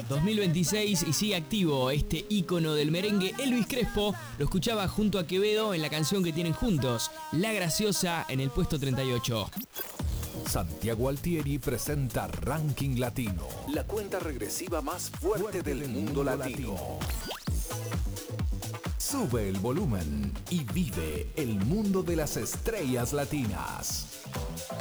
2026 y sigue activo este ícono del merengue. Elvis Crespo lo escuchaba junto a Quevedo en la canción que tienen juntos, La Graciosa, en el puesto 38. Santiago Altieri presenta Ranking Latino, la cuenta regresiva más fuerte del mundo latino. Sube el volumen y vive el mundo de las estrellas latinas.